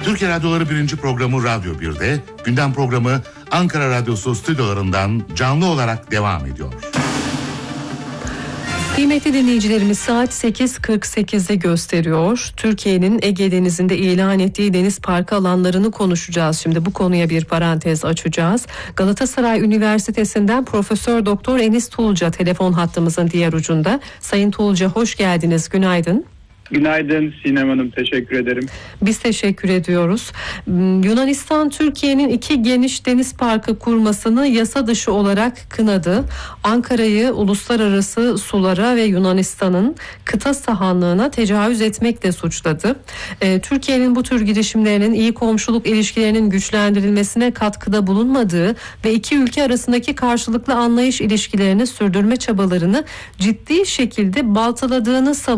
Türkiye Radyoları 1. programı Radyo 1'de, gündem programı Ankara Radyosu stüdyolarından canlı olarak devam ediyor. Kıymetli dinleyicilerimiz, saat 8.48'i gösteriyor. Türkiye'nin Ege Denizi'nde ilan ettiği deniz parkı alanlarını konuşacağız. Şimdi bu konuya bir parantez açacağız. Galatasaray Üniversitesi'nden Profesör Doktor Enis Tuğulca telefon hattımızın diğer ucunda. Sayın Tuğulca, hoş geldiniz. Günaydın. Günaydın Sinem Hanım, teşekkür ederim. Biz teşekkür ediyoruz. Yunanistan, Türkiye'nin 2 geniş deniz parkı kurmasını yasa dışı olarak kınadı. Ankara'yı uluslararası sulara ve Yunanistan'ın kıta sahanlığına tecavüz etmekle suçladı. Türkiye'nin bu tür girişimlerinin iyi komşuluk ilişkilerinin güçlendirilmesine katkıda bulunmadığı ve iki ülke arasındaki karşılıklı anlayış ilişkilerini sürdürme çabalarını ciddi şekilde baltaladığını savunuyor.